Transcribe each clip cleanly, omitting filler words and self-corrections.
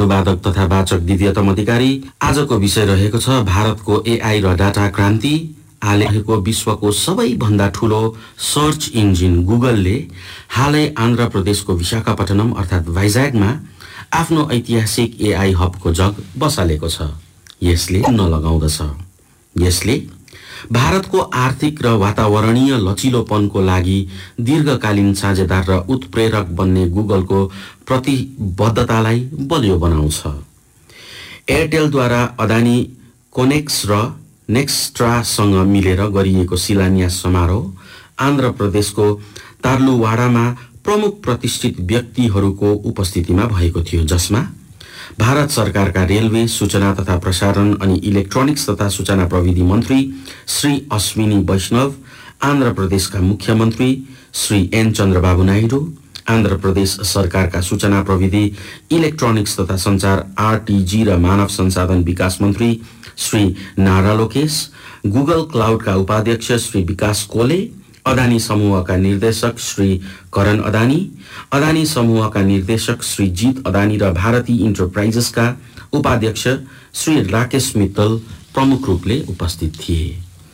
अनुवादक तथा वाचक दिव्यतम अधिकारी। आजको विषय रहेको छ भारतको एआई र डाटा क्रान्ति। हालैको विश्वको सबैभन्दा ठूलो सर्च इन्जिन गुगलले हालै आन्ध्र प्रदेशको विशाखापट्टनम अर्थात् भाइज्यागमा आफ्नो ऐतिहासिक एआई हबको जग बसालेको छ। यसले नलगाउँदछ। यसले भारतको आर्थिक र वातावरणीय लचिलोपनको लागि दीर्घकालीन साझेदार र उत्प्रेरक बन्ने गुगलको प्रतिबद्धतालाई बलियो बनाउँछ। एयरटेलद्वारा अदानी कोनेक्स र नेक्स्ट्रासँग मिलेर गरिएको शिलान्यास समारोह आन्ध्र प्रदेशको तार्लुवाडामा प्रमुख प्रतिष्ठित व्यक्तिहरूको उपस्थितिमा भएको थियो, जसमा भारत सरकारका रेलवे, सूचना तथा प्रसारण अनि इलेक्ट्रोनिक्स तथा सूचना प्रविधि मन्त्री श्री अश्विनी वैष्णव, आन्ध्र प्रदेशका मुख्यमन्त्री श्री एन चन्द्रबाबु नाइडू, आन्ध्र प्रदेश सरकारका सूचना प्रविधि, इलेक्ट्रोनिक्स तथा संचार आरटीजी र मानव संसाधन विकास मन्त्री श्री नारा लोकेश, गुगल क्लाउडका उपाध्यक्ष श्री विकास कोले, अदानी समूहका निर्देशक श्री करण अदानी, अदानी समूहका निर्देशक श्री जीत अदानी र भारती इन्टरप्राइजेसका उपाध्यक्ष श्री राकेश मित्तल प्रमुख रूपले उपस्थित थिए।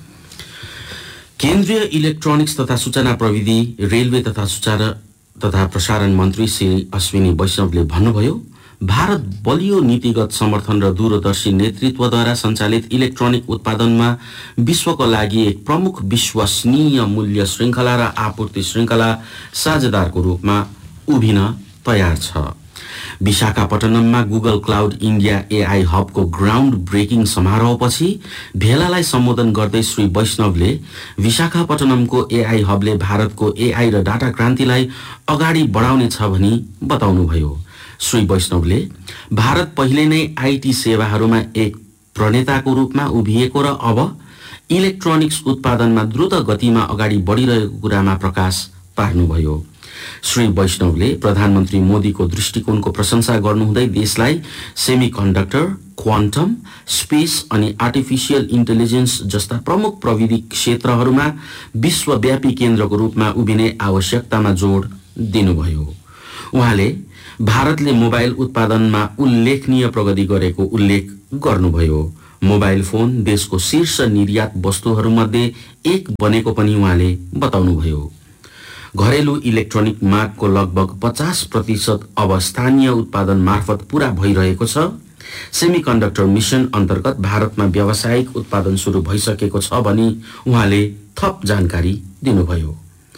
केन्द्रीय इलेक्ट्रोनिक्स तथा सूचना प्रविधि, रेलवे तथा सूचना तथा प्रसारण मन्त्री श्री अश्विनी वैष्णवले भन्नुभयो, भारत बलियो नीतिगत समर्थन र दूरदर्शी नेतृत्वद्वारा सञ्चालित इलेक्ट्रोनिक उत्पादनमा विश्वको लागि एक प्रमुख विश्वसनीय मूल्य श्रृङ्खला र आपूर्ति श्रृङ्खला साझेदारको रूपमा उभिन तयार छ। विशाखापट्टनममा Google cloud India AI हबको ground breaking समारोहपछि भेलालाई सम्बोधन गर्दै श्री वैष्णवले विशाखापट्टनमको एआई हबले भारतको एआई र डाटा क्रान्तिलाई अगाडि बढाउनेछ भनी बताउनुभयो। श्री वैष्णवले भारत पहिले नै आईटी सेवाहरूमा एक प्रणेताको रूपमा उभिएको र अब इलेक्ट्रोनिक्स उत्पादनमा द्रुत गतिमा अगाडि बढिरहेको कुरामा प्रकाश पार्नुभयो। श्री वैष्णवले प्रधानमन्त्री मोदीको दृष्टिकोणको प्रशंसा गर्नुहुँदै देशलाई सेमिकन्डक्टर, क्वान्टम, स्पेस अनि आर्टिफिशियल इन्टेलिजेन्स जस्ता प्रमुख प्रविधि क्षेत्रहरूमा विश्वव्यापी केन्द्रको रूपमा उभिने आवश्यकतामा जोड दिनुभयो। उहाँले भारतले मोबाइल उत्पादनमा उल्लेखनीय प्रगति गरेको उल्लेख गर्नुभयो। मोबाइल फोन देशको शीर्ष निर्यात वस्तुहरूमध्ये एक बनेको पनि उहाँले बताउनुभयो। घरेलु इलेक्ट्रोनिक मागको लगभग 50% अब स्थानीय उत्पादन मार्फत पूरा भइरहेको छ। सेमिकन्डक्टर मिशन अन्तर्गत भारतमा व्यावसायिक उत्पादन सुरु भइसकेको छ भनी उहाँले थप जानकारी दिनुभयो।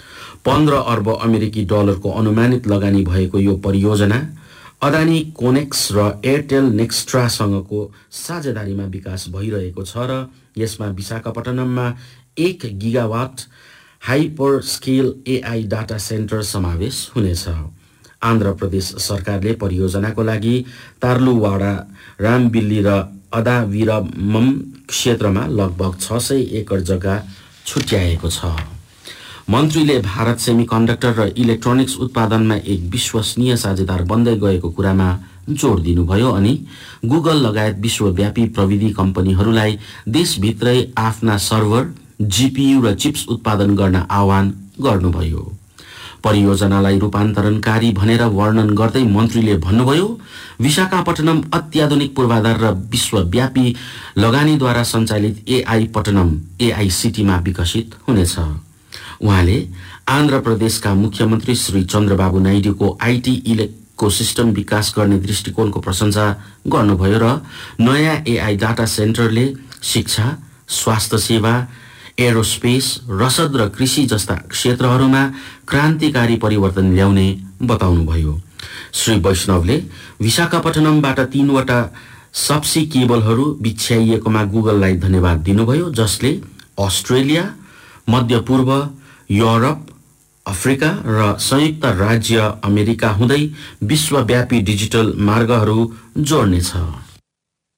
15 अर्ब अमेरिकी डलरको अनुमानित लगानी भएको यो परियोजना अदानी कोनेक्स र एयरटेल नेक्स्ट्रासँगको साझेदारीमा विकास भइरहेको छ र यसमा विशाखापट्टनममा 1 gigawatt hyper scale AI data centre समावेश हुनेछ। आन्ध्र प्रदेश सरकारले परियोजनाको लागि तार्लुवाडा, रामबिल्ली र अदाविरमम क्षेत्रमा लगभग 600 एकड जग्गा छुट्याएको छ। मन्त्रीले भारत सेमिकन्डक्टर र इलेक्ट्रोनिक्स उत्पादनमा एक विश्वसनीय साझेदार बन्दै गएको कुरामा जोड दिनुभयो अनि गुगल लगायत विश्वव्यापी प्रविधि कम्पनीहरूलाई देशभित्रै आफ्ना सर्भर, जीपीयू र चिप्स उत्पादन गर्न आह्वान गर्नुभयो। परियोजनालाई रूपान्तरणकारी भनेर वर्णन गर्दै मन्त्रीले भन्नुभयो, विशाखापट्टनम अत्याधुनिक पूर्वाधार र विश्वव्यापी लगानीद्वारा सञ्चालित एआई पट्टनम एआई सिटीमा विकसित हुनेछ। उहाँले आन्ध्र प्रदेशका मुख्यमन्त्री श्री चन्द्रबाबु नाइडूको आईटी इकोसिस्टम विकास गर्ने दृष्टिकोणको प्रशंसा गर्नुभयो र नयाँ एआई डाटा सेन्टरले शिक्षा, स्वास्थ्य सेवा, एरोस्पेस, रसद र कृषि जस्ता क्षेत्रहरूमा क्रान्तिकारी परिवर्तन ल्याउने बताउनुभयो। श्री वैष्णवले विशाखापट्टनमबाट 3वटा सबसी केबलहरू बिछ्याइएकोमा गुगललाई धन्यवाद दिनुभयो, जसले अस्ट्रेलिया, मध्य पूर्व, युरोप, अफ्रिका र संयुक्त राज्य अमेरिका हुँदै विश्वव्यापी डिजिटल मार्गहरू जोड्नेछ।